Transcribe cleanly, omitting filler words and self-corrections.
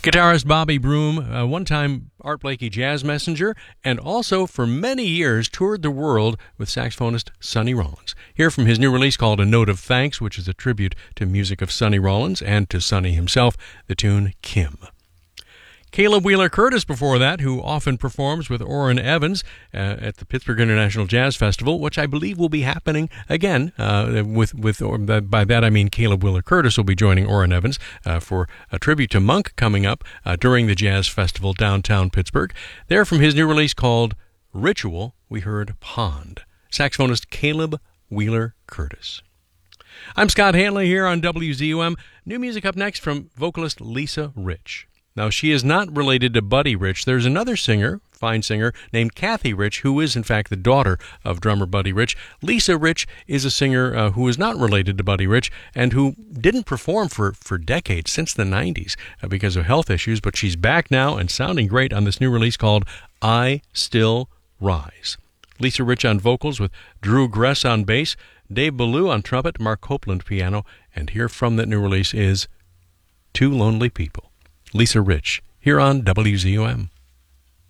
Guitarist Bobby Broom, one-time Art Blakey jazz messenger, and also for many years toured the world with saxophonist Sonny Rollins. Here from his new release called A Note of Thanks, which is a tribute to music of Sonny Rollins and to Sonny himself, the tune Kim. Caleb Wheeler Curtis before that, who often performs with Orrin Evans at the Pittsburgh International Jazz Festival, which I believe will be happening again. By that I mean Caleb Wheeler Curtis will be joining Orrin Evans for a tribute to Monk coming up during the Jazz Festival downtown Pittsburgh. There from his new release called Ritual, we heard Pond. Saxophonist Caleb Wheeler Curtis. I'm Scott Hanley here on WZUM. New music up next from vocalist Lisa Rich. Now, she is not related to Buddy Rich. There's another singer, fine singer, named Kathy Rich, who is, in fact, the daughter of drummer Buddy Rich. Lisa Rich is a singer who is not related to Buddy Rich and who didn't perform for decades, since the 90s, because of health issues, but she's back now and sounding great on this new release called I Still Rise. Lisa Rich on vocals with Drew Gress on bass, Dave Ballou on trumpet, Mark Copeland piano, and here from that new release is Two Lonely People. Lisa Rich, here on WZUM.